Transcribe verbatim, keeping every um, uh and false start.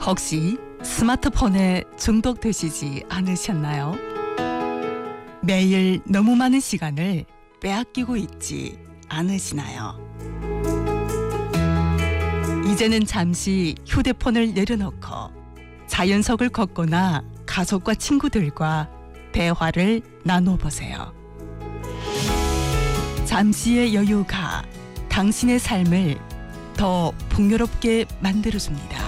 혹시 스마트폰에 중독되시지 않으셨나요? 매일 너무 많은 시간을 빼앗기고 있지 않으시나요? 이제는 잠시 휴대폰을 내려놓고 자연석을 걷거나 가족과 친구들과 대화를 나눠보세요. 잠시의 여유가 당신의 삶을 더 풍요롭게 만들어줍니다.